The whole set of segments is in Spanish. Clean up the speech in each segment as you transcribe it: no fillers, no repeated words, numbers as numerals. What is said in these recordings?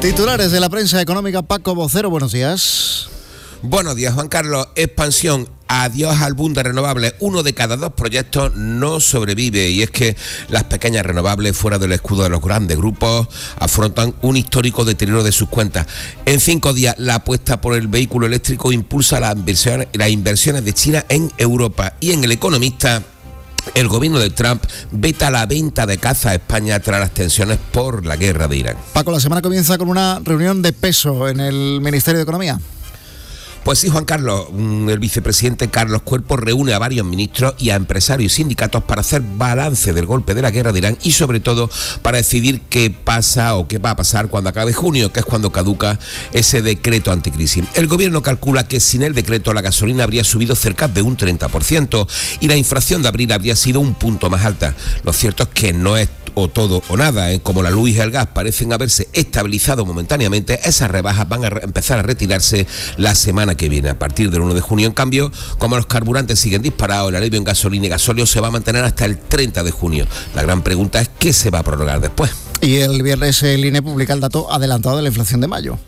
Titulares de la prensa económica, Paco Vocero, buenos días. Buenos días, Juan Carlos. Expansión. Adiós al boom de renovables. 1 de cada 2 proyectos no sobrevive, y es que las pequeñas renovables, fuera del escudo de los grandes grupos, afrontan un histórico deterioro de sus cuentas. En 5 días, la apuesta por el vehículo eléctrico impulsa las inversiones de China en Europa. Y en El Economista, el gobierno de Trump veta la venta de caza a España tras las tensiones por la guerra de Irán. Paco, la semana comienza con una reunión de peso en el Ministerio de Economía. Pues sí, Juan Carlos, el vicepresidente Carlos Cuerpo reúne a varios ministros y a empresarios y sindicatos para hacer balance del golpe de la guerra de Irán y sobre todo para decidir qué pasa o qué va a pasar cuando acabe junio, que es cuando caduca ese decreto anticrisis. El gobierno calcula que sin el decreto la gasolina habría subido cerca de un 30% y la inflación de abril habría sido un punto más alta. Lo cierto es que no es o todo o nada, como la luz y el gas parecen haberse estabilizado momentáneamente, esas rebajas van a empezar a retirarse la semana que viene. A partir del 1 de junio, en cambio, como los carburantes siguen disparados, el alivio en gasolina y gasóleo se va a mantener hasta el 30 de junio. La gran pregunta es ¿qué se va a prorrogar después? Y el viernes el INE publica el dato adelantado de la inflación de mayo.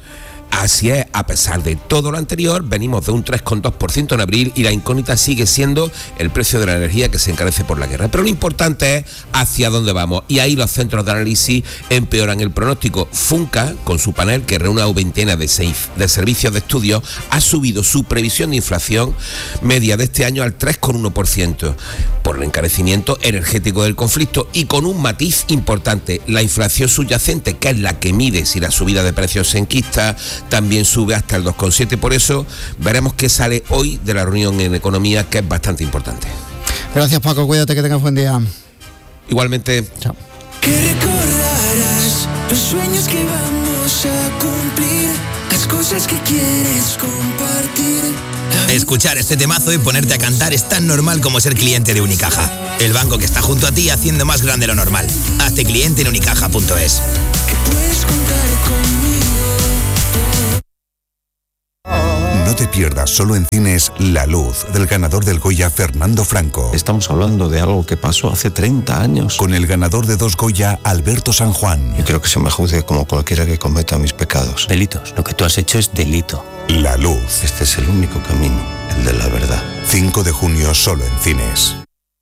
Así es, a pesar de todo lo anterior, venimos de un 3,2% en abril y la incógnita sigue siendo el precio de la energía, que se encarece por la guerra. Pero lo importante es hacia dónde vamos, y ahí los centros de análisis empeoran el pronóstico. Funca, con su panel que reúne a una veintena de servicios de estudio, ha subido su previsión de inflación media de este año al 3,1% por el encarecimiento energético del conflicto, y con un matiz importante: la inflación subyacente, que es la que mide si la subida de precios se enquista, también sube hasta el 2,7%. Por eso veremos qué sale hoy de la reunión en economía, que es bastante importante. Gracias, Paco, cuídate, que tengas buen día. Igualmente. Chao. Que recordarás los sueños que vamos a cumplir, las cosas que quieres compartir. Escuchar este temazo y ponerte a cantar es tan normal como ser cliente de Unicaja, el banco que está junto a ti haciendo más grande lo normal. Hazte cliente en unicaja.es. Que puedes contar conmigo. No te pierdas solo en cines La Luz, del ganador del Goya Fernando Franco. Estamos hablando de algo que pasó hace 30 años. Con el ganador de 2 Goya, Alberto San Juan. Yo quiero que se me juzgue como cualquiera que cometa mis pecados. Delitos. Lo que tú has hecho es delito. La Luz. Este es el único camino, el de la verdad. 5 de junio solo en cines.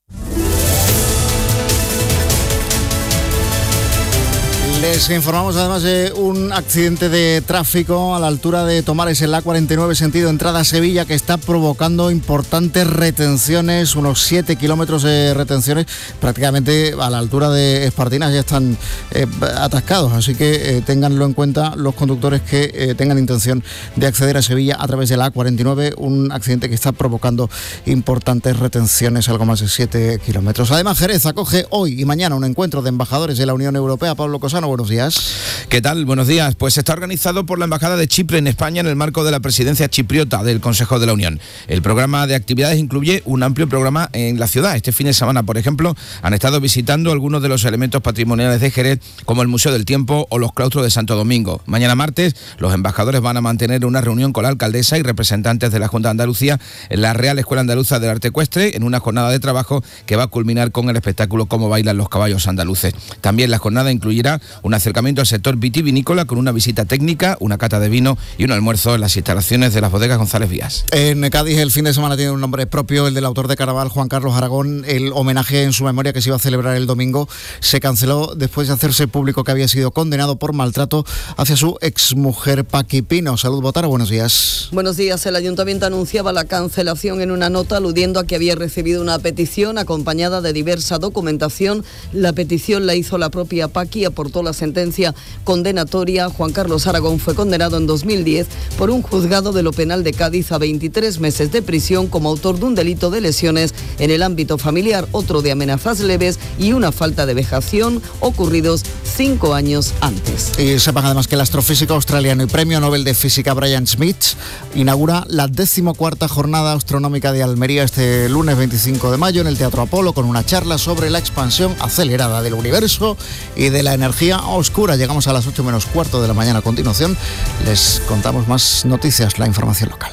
Les informamos además de un accidente de tráfico a la altura de Tomares en la A49 sentido entrada a Sevilla, que está provocando importantes retenciones, unos 7 kilómetros de retenciones, prácticamente a la altura de Espartinas ya están atascados, así que ténganlo en cuenta los conductores que tengan intención de acceder a Sevilla a través de la A49, un accidente que está provocando importantes retenciones, algo más de 7 kilómetros. Además, Jerez acoge hoy y mañana un encuentro de embajadores de la Unión Europea. Pablo Cosano, buenos días. ¿Qué tal? Buenos días. Pues está organizado por la Embajada de Chipre en España en el marco de la presidencia chipriota del Consejo de la Unión. El programa de actividades incluye un amplio programa en la ciudad. Este fin de semana, por ejemplo, han estado visitando algunos de los elementos patrimoniales de Jerez, como el Museo del Tiempo o los claustros de Santo Domingo. Mañana martes, los embajadores van a mantener una reunión con la alcaldesa y representantes de la Junta de Andalucía en la Real Escuela Andaluza del Arte Ecuestre, en una jornada de trabajo que va a culminar con el espectáculo Cómo bailan los caballos andaluces. También la jornada incluirá un acercamiento al sector vitivinícola con una visita técnica, una cata de vino y un almuerzo en las instalaciones de las bodegas González Vías. En Cádiz el fin de semana tiene un nombre propio, el del autor de Carnaval, Juan Carlos Aragón. El homenaje en su memoria, que se iba a celebrar el domingo, se canceló después de hacerse público que había sido condenado por maltrato hacia su exmujer Paqui Pino. Salud, Botara, buenos días. Buenos días. El Ayuntamiento anunciaba la cancelación en una nota aludiendo a que había recibido una petición acompañada de diversa documentación. La petición la hizo la propia Paqui y aportó la sentencia condenatoria. Juan Carlos Aragón fue condenado en 2010 por un juzgado de lo penal de Cádiz a 23 meses de prisión como autor de un delito de lesiones en el ámbito familiar, otro de amenazas leves y una falta de vejación ocurridos 5 años antes. Y sepan además que el astrofísico australiano y premio Nobel de Física Brian Smith inaugura la 14ª jornada astronómica de Almería este lunes 25 de mayo en el Teatro Apolo, con una charla sobre la expansión acelerada del universo y de la energía oscura. Llegamos a las 8 menos cuarto de la mañana. A continuación les contamos más noticias, la información local.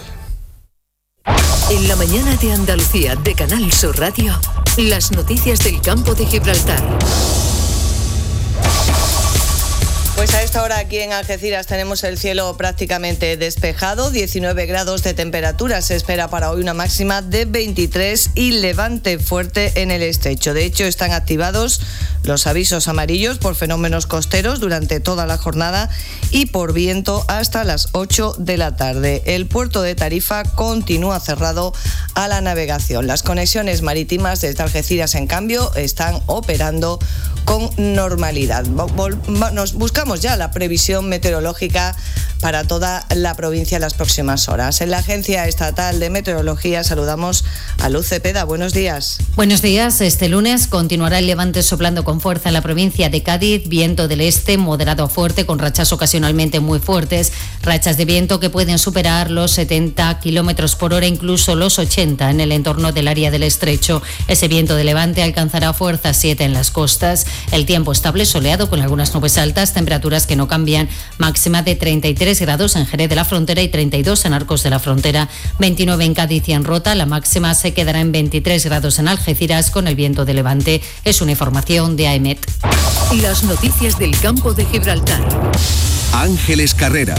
En la mañana de Andalucía de Canal Sur Radio, las noticias del campo de Gibraltar. Pues a esta esta hora aquí en Algeciras tenemos el cielo prácticamente despejado, 19 grados de temperatura se espera para hoy, una máxima de 23 y levante fuerte en el estrecho. De hecho, están activados los avisos amarillos por fenómenos costeros durante toda la jornada y por viento hasta las 8 de la tarde. El puerto de Tarifa continúa cerrado a la navegación. Las conexiones marítimas desde Algeciras, en cambio, están operando con normalidad. Nos buscamos ya la previsión meteorológica para toda la provincia en las próximas horas. En la Agencia Estatal de Meteorología saludamos a Luz Cepeda. Buenos días. Buenos días. Este lunes continuará el levante soplando con fuerza en la provincia de Cádiz, viento del este moderado a fuerte con rachas ocasionalmente muy fuertes, rachas de viento que pueden superar los 70 kilómetros por hora, incluso los 80 en el entorno del área del estrecho. Ese viento de levante alcanzará fuerza 7 en las costas. El tiempo estable soleado con algunas nubes altas, temperaturas que no cambian, máxima de 33 grados en Jerez de la Frontera y 32 en Arcos de la Frontera, 29 en Cádiz y en Rota. La máxima se quedará en 23 grados en Algeciras con el viento de levante. Es una información de AEMET. Las noticias del campo de Gibraltar. Ángeles Carreras.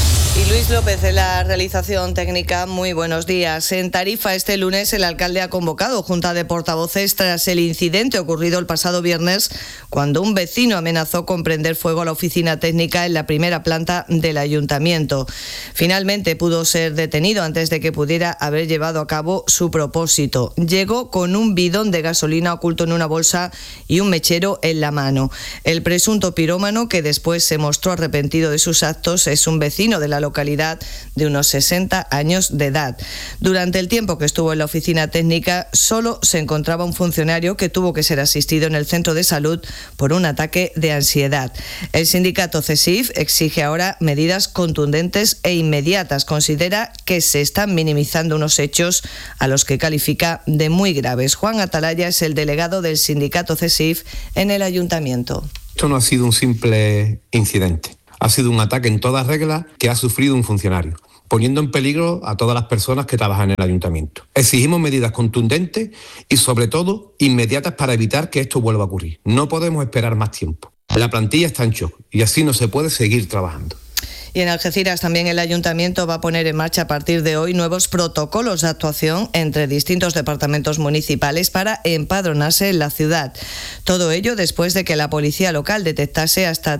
Y Luis López de la realización técnica. Muy buenos días. En Tarifa este lunes el alcalde ha convocado junta de portavoces tras el incidente ocurrido el pasado viernes cuando un vecino amenazó con prender fuego a la oficina técnica en la primera planta del ayuntamiento. Finalmente pudo ser detenido antes de que pudiera haber llevado a cabo su propósito. Llegó con un bidón de gasolina oculto en una bolsa y un mechero en la mano. El presunto pirómano, que después se mostró arrepentido de sus actos, es un vecino de la localidad de unos 60 años de edad. Durante el tiempo que estuvo en la oficina técnica, solo se encontraba un funcionario que tuvo que ser asistido en el centro de salud por un ataque de ansiedad. El sindicato CESIF exige ahora medidas contundentes e inmediatas. Considera que se están minimizando unos hechos a los que califica de muy graves. Juan Atalaya es el delegado del sindicato CESIF en el ayuntamiento. Esto no ha sido un simple incidente. Ha sido un ataque en toda regla que ha sufrido un funcionario, poniendo en peligro a todas las personas que trabajan en el ayuntamiento. Exigimos medidas contundentes y, sobre todo, inmediatas para evitar que esto vuelva a ocurrir. No podemos esperar más tiempo. La plantilla está en shock y así no se puede seguir trabajando. Y en Algeciras también el ayuntamiento va a poner en marcha a partir de hoy nuevos protocolos de actuación entre distintos departamentos municipales para empadronarse en la ciudad. Todo ello después de que la policía local detectase hasta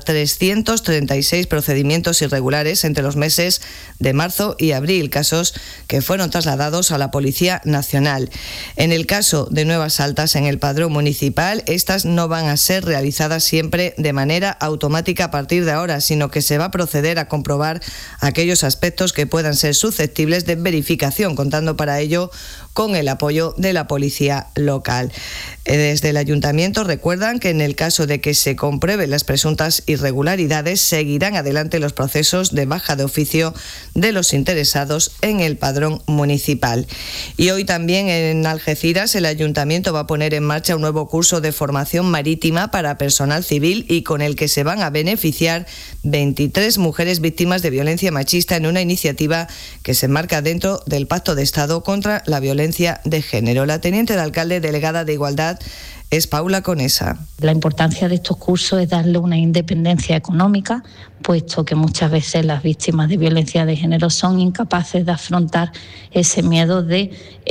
336 procedimientos irregulares entre los meses de marzo y abril, casos que fueron trasladados a la Policía Nacional. En el caso de nuevas altas en el padrón municipal, estas no van a ser realizadas siempre de manera automática a partir de ahora, sino que se va a proceder a comprobar aquellos aspectos que puedan ser susceptibles de verificación, contando para ello con el apoyo de la policía local. Desde el ayuntamiento recuerdan que en el caso de que se comprueben las presuntas irregularidades, seguirán adelante los procesos de baja de oficio de los interesados en el padrón municipal. Y hoy también en Algeciras el ayuntamiento va a poner en marcha un nuevo curso de formación marítima para personal civil y con el que se van a beneficiar 23 mujeres víctimas de violencia machista en una iniciativa que se enmarca dentro del Pacto de Estado contra la Violencia de Género. La teniente de alcalde delegada de Igualdad es Paula Conesa. La importancia de estos cursos es darle una independencia económica, puesto que muchas veces las víctimas de violencia de género son incapaces de afrontar ese miedo de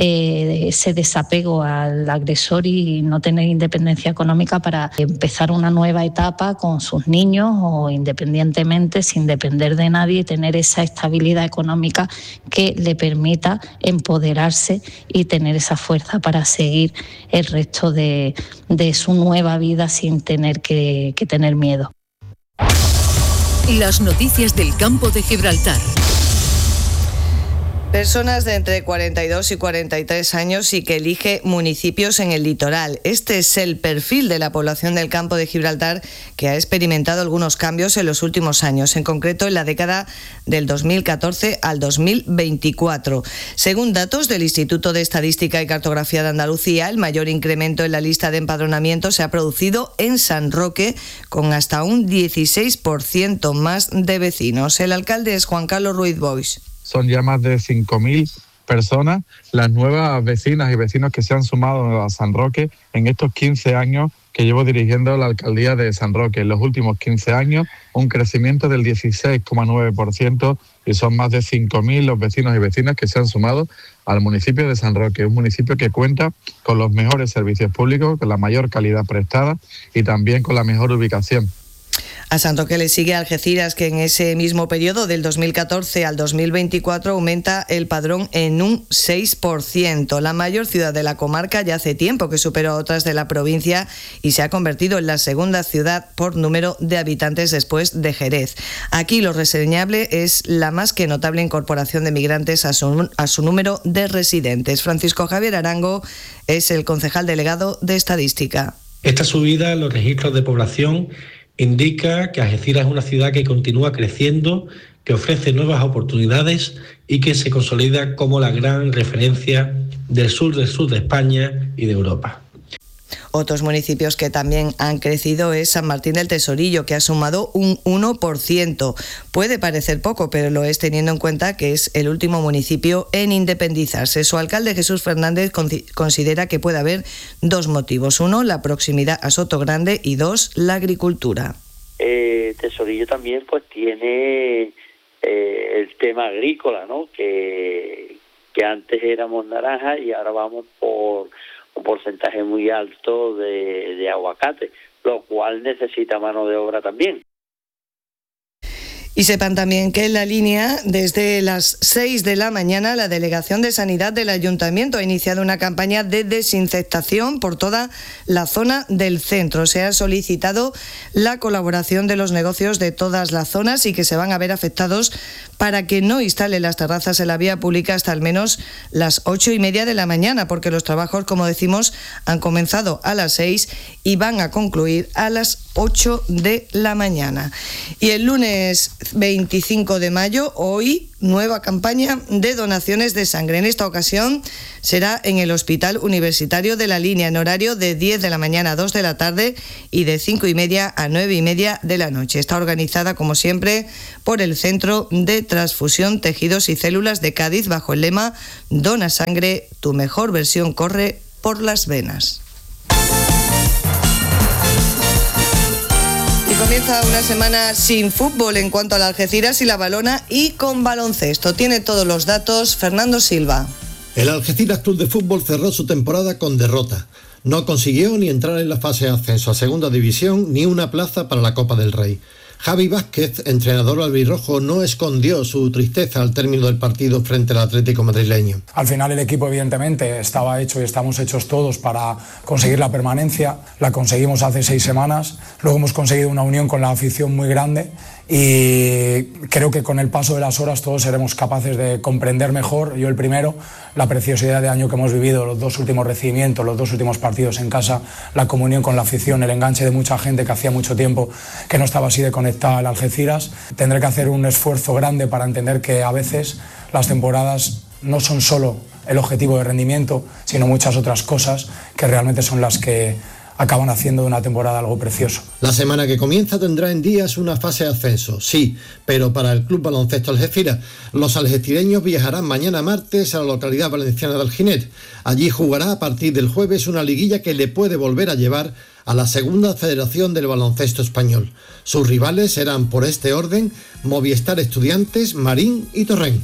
ese desapego al agresor y no tener independencia económica para empezar una nueva etapa con sus niños o independientemente, sin depender de nadie, y tener esa estabilidad económica que le permita empoderarse y tener esa fuerza para seguir el resto de su nueva vida sin tener que tener miedo. Las noticias del campo de Gibraltar. Personas de entre 42 y 43 años y que elige municipios en el litoral. Este es el perfil de la población del campo de Gibraltar que ha experimentado algunos cambios en los últimos años, en concreto en la década del 2014 al 2024. Según datos del Instituto de Estadística y Cartografía de Andalucía, el mayor incremento en la lista de empadronamiento se ha producido en San Roque, con hasta un 16% más de vecinos. El alcalde es Juan Carlos Ruiz Boix. Son ya más de 5.000 personas las nuevas vecinas y vecinos que se han sumado a San Roque en estos 15 años que llevo dirigiendo la alcaldía de San Roque. En los últimos 15 años, un crecimiento del 16,9% y son más de 5.000 los vecinos y vecinas que se han sumado al municipio de San Roque, un municipio que cuenta con los mejores servicios públicos, con la mayor calidad prestada y también con la mejor ubicación. A San Roque le sigue Algeciras, que en ese mismo periodo, del 2014 al 2024, aumenta el padrón en un 6%. La mayor ciudad de la comarca ya hace tiempo que superó a otras de la provincia y se ha convertido en la segunda ciudad por número de habitantes después de Jerez. Aquí lo reseñable es la más que notable incorporación de migrantes a su número de residentes. Francisco Javier Arango es el concejal delegado de Estadística. Esta subida en los registros de población indica que Algeciras es una ciudad que continúa creciendo, que ofrece nuevas oportunidades y que se consolida como la gran referencia del sur de España y de Europa. Otros municipios que también han crecido es San Martín del Tesorillo, que ha sumado un 1%. Puede parecer poco, pero lo es teniendo en cuenta que es el último municipio en independizarse. Su alcalde, Jesús Fernández, considera que puede haber dos motivos. Uno, la proximidad a Sotogrande y dos, la agricultura. Tesorillo también pues tiene el tema agrícola, ¿no? Que antes éramos naranjas y ahora vamos por un porcentaje muy alto de aguacate, lo cual necesita mano de obra también. Y sepan también que en la línea, desde las 6 de la mañana, la Delegación de Sanidad del Ayuntamiento ha iniciado una campaña de desinfectación por toda la zona del centro. Se ha solicitado la colaboración de los negocios de todas las zonas y que se van a ver afectados para que no instalen las terrazas en la vía pública hasta al menos las 8:30 de la mañana, porque los trabajos, como decimos, han comenzado a las 6 y van a concluir a las 8 de la mañana. Y el lunes 25 de mayo, hoy, nueva campaña de donaciones de sangre. En esta ocasión será en el Hospital Universitario de la Línea, en horario de 10 de la mañana a 2 de la tarde y de 5:30 a 9:30 de la noche. Está organizada, como siempre, por el Centro de Transfusión, Tejidos y Células de Cádiz, bajo el lema Dona sangre, tu mejor versión corre por las venas. Comienza una semana sin fútbol en cuanto a la Algeciras y la Valona, y con baloncesto. Tiene todos los datos Fernando Silva. El Algeciras Club de Fútbol cerró su temporada con derrota. No consiguió ni entrar en la fase de ascenso a Segunda División ni una plaza para la Copa del Rey. Javi Vázquez, entrenador albirrojo, no escondió su tristeza al término del partido frente al Atlético madrileño. Al final el equipo evidentemente estaba hecho y estamos hechos todos para conseguir la permanencia. La conseguimos hace 6 semanas, luego hemos conseguido una unión con la afición muy grande y creo que con el paso de las horas todos seremos capaces de comprender mejor, yo el primero, la preciosidad de año que hemos vivido, los 2 últimos recibimientos, los 2 últimos partidos en casa, la comunión con la afición, el enganche de mucha gente que hacía mucho tiempo que no estaba así de conectada al Algeciras. Tendré que hacer un esfuerzo grande para entender que a veces las temporadas no son solo el objetivo de rendimiento, sino muchas otras cosas que realmente son las que acaban haciendo de una temporada algo precioso. La semana que comienza tendrá en días una fase de ascenso, sí, pero para el Club Baloncesto Algeciras, los algecireños viajarán mañana martes a la localidad valenciana de Alginet. Allí jugará a partir del jueves una liguilla que le puede volver a llevar a la segunda federación del baloncesto español. Sus rivales serán, por este orden, Movistar Estudiantes, Marín y Torrent.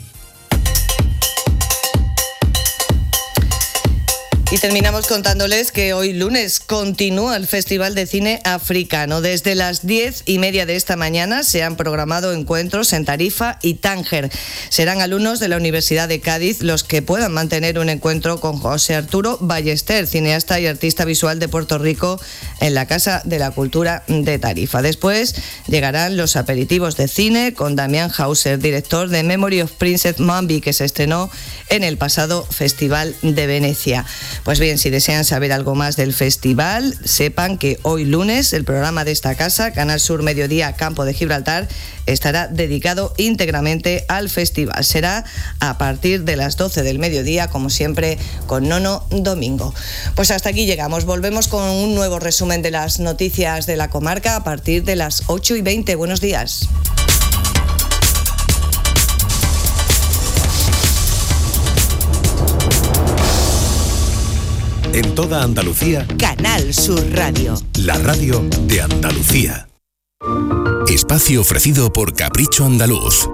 Y terminamos contándoles que hoy lunes continúa el Festival de Cine Africano. Desde las 10:30 de esta mañana se han programado encuentros en Tarifa y Tánger. Serán alumnos de la Universidad de Cádiz los que puedan mantener un encuentro con José Arturo Ballester, cineasta y artista visual de Puerto Rico, en la Casa de la Cultura de Tarifa. Después llegarán los aperitivos de cine con Damián Hauser, director de Memory of Princess Mambi, que se estrenó en el pasado Festival de Venecia. Pues bien, si desean saber algo más del festival, sepan que hoy lunes el programa de esta casa, Canal Sur Mediodía Campo de Gibraltar, estará dedicado íntegramente al festival. Será a partir de las 12 del mediodía, como siempre, con Nono Domingo. Pues hasta aquí llegamos. Volvemos con un nuevo resumen de las noticias de la comarca a partir de las 8:20. Buenos días. En toda Andalucía, Canal Sur Radio. la radio de Andalucía. Espacio ofrecido por Capricho Andaluz.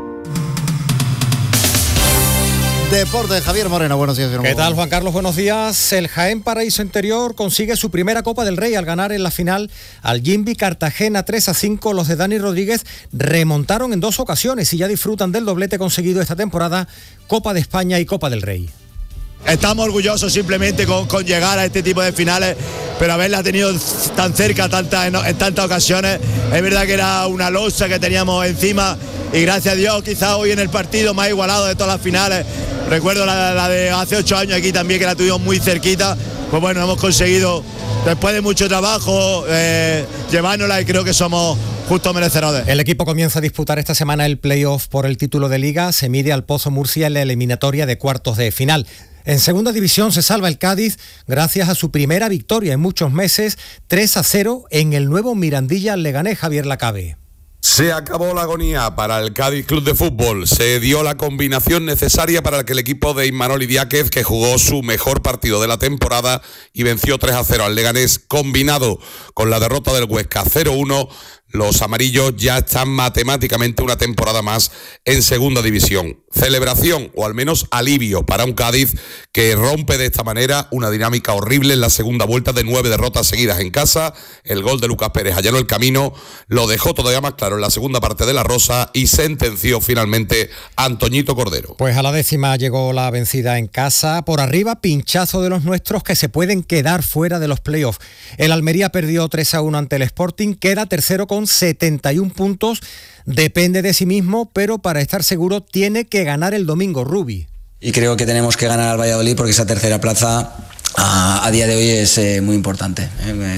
Deporte, Javier Moreno, buenos días. ¿Qué tal, Juan Carlos? Buenos días. El Jaén Paraíso Interior consigue su primera Copa del Rey al ganar en la final al Jimby Cartagena 3-5. Los de Dani Rodríguez remontaron en 2 ocasiones y ya disfrutan del doblete conseguido esta temporada, Copa de España y Copa del Rey. Estamos orgullosos simplemente con llegar a este tipo de finales, pero haberla tenido tan cerca en tantas ocasiones. Es verdad que era una losa que teníamos encima y gracias a Dios quizás hoy en el partido más igualado de todas las finales. Recuerdo la de hace 8 años aquí también, que la tuvimos muy cerquita. Pues bueno, hemos conseguido, después de mucho trabajo, llevárnosla y creo que somos justos merecedores. El equipo comienza a disputar esta semana el playoff por el título de Liga. Se mide al Pozo Murcia en la eliminatoria de cuartos de final. En segunda división se salva el Cádiz gracias a su primera victoria en muchos meses, 3-0 en el nuevo Mirandilla Leganés. Javier Lacabe. Se acabó la agonía para el Cádiz Club de Fútbol. Se dio la combinación necesaria para que el equipo de Imanol Idiáquez, que jugó su mejor partido de la temporada y venció 3-0 al Leganés, combinado con la derrota del Huesca 0-1, los amarillos ya están matemáticamente una temporada más en segunda división. Celebración, o al menos alivio, para un Cádiz que rompe de esta manera una dinámica horrible en la segunda vuelta de 9 derrotas seguidas en casa. El gol de Lucas Pérez allanó el camino, lo dejó todavía más claro en la segunda parte de la Rosa y sentenció finalmente a Antoñito Cordero. Pues a la 10ª llegó la vencida en casa. Por arriba, pinchazo de los nuestros que se pueden quedar fuera de los playoffs. El Almería perdió 3-1 ante el Sporting, queda tercero con 71 puntos, depende de sí mismo, pero para estar seguro tiene que ganar el domingo, Rubi. Y creo que tenemos que ganar al Valladolid porque esa tercera plaza a día de hoy es muy importante,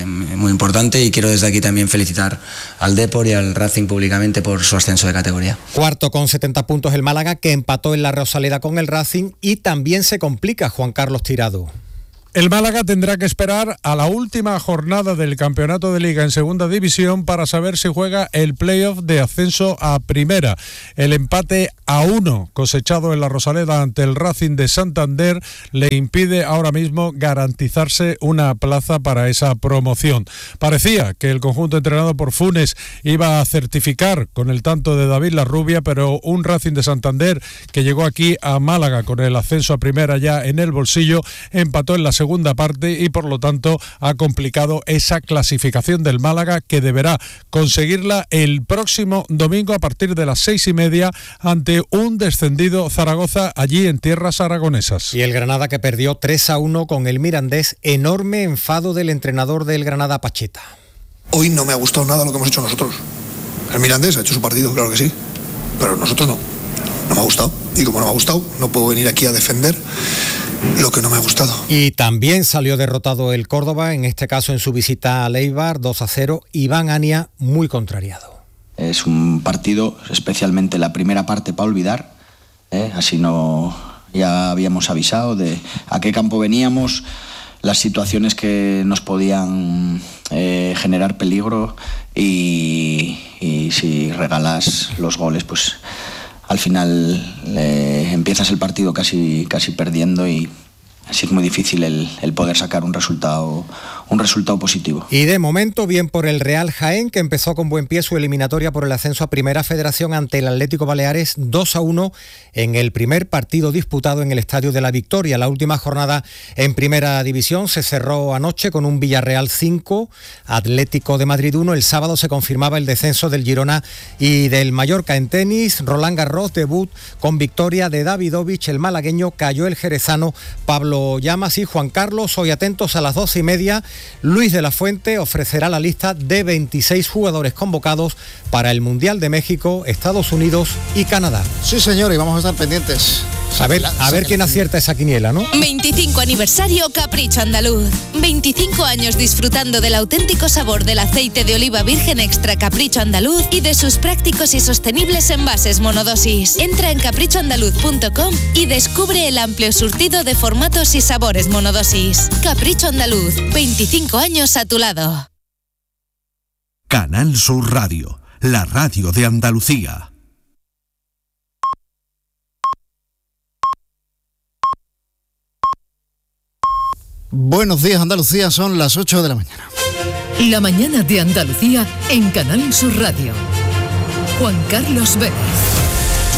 y quiero desde aquí también felicitar al Depor y al Racing públicamente por su ascenso de categoría. Cuarto con 70 puntos el Málaga, que empató en la Rosaleda con el Racing y también se complica, Juan Carlos Tirado. El Málaga tendrá que esperar a la última jornada del campeonato de Liga en segunda división para saber si juega el playoff de ascenso a primera. El empate a 1 cosechado en la Rosaleda ante el Racing de Santander le impide ahora mismo garantizarse una plaza para esa promoción. Parecía que el conjunto entrenado por Funes iba a certificar con el tanto de David Larrubia, pero un Racing de Santander que llegó aquí a Málaga con el ascenso a primera ya en el bolsillo, empató en la segunda parte y por lo tanto ha complicado esa clasificación del Málaga, que deberá conseguirla el próximo domingo a partir de las 6:30 ante un descendido Zaragoza allí en tierras aragonesas. Y el Granada, que perdió 3-1 con el Mirandés, enorme enfado del entrenador del Granada, Pacheta. Hoy no me ha gustado nada lo que hemos hecho nosotros. El Mirandés ha hecho su partido, claro que sí, pero nosotros no. No me ha gustado. Y como no me ha gustado, no puedo venir aquí a defender lo que no me ha gustado. Y también salió derrotado el Córdoba, en este caso en su visita a Leibar, 2-0. Iván Ania muy contrariado. Es un partido, especialmente la primera parte, para olvidar. Así no, ya habíamos avisado de a qué campo veníamos, las situaciones que nos podían generar peligro y si regalas los goles, pues al final empiezas el partido casi perdiendo y así es muy difícil el poder sacar un resultado positivo. Y de momento bien por el Real Jaén, que empezó con buen pie su eliminatoria por el ascenso a Primera Federación ante el Atlético Baleares 2-1 en el primer partido disputado en el Estadio de la Victoria. La última jornada en Primera División se cerró anoche con un Villarreal 5, Atlético de Madrid 1. El sábado se confirmaba el descenso del Girona y del Mallorca. En tenis, Roland Garros, debut con victoria de Davidovich, el malagueño, cayó el jerezano Pablo Llamas. Y Juan Carlos, hoy atentos a las 12:30, Luis de la Fuente ofrecerá la lista de 26 jugadores convocados para el Mundial de México, Estados Unidos y Canadá. Sí, señor, y vamos a estar pendientes. A ver quién acierta esa quiniela, ¿no? 25 aniversario Capricho Andaluz. 25 años disfrutando del auténtico sabor del aceite de oliva virgen extra Capricho Andaluz y de sus prácticos y sostenibles envases monodosis. Entra en caprichoandaluz.com y descubre el amplio surtido de formatos y sabores monodosis. Capricho Andaluz, 25 años a tu lado. Canal Sur Radio, la radio de Andalucía. Buenos días, Andalucía, son las 8 de la mañana. La mañana de Andalucía en Canal Sur Radio. Juan Carlos Vélez.